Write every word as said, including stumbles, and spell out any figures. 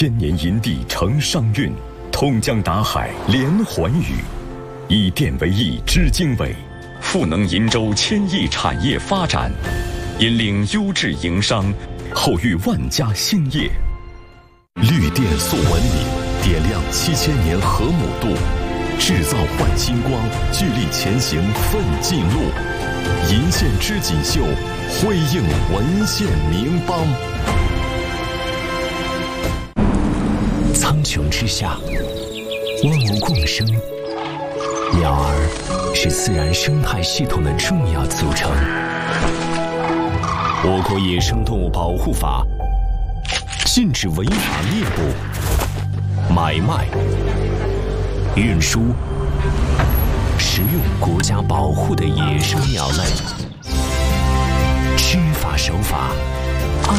千年银地成商运，通江达海连环雨，以电为翼知经纬，赋能银州千亿产业发展，引领优质营商，后育万家兴业。绿电塑文明，点亮七千年河姆渡，制造焕新光，聚力前行奋进路。银线织锦绣，辉映文献名邦。 苍穹之下，万物共生，鸟儿是自然生态系统的重要组成。我国野生动物保护法禁止违法猎捕、买卖、运输、食用国家保护的野生鸟类，知法守法，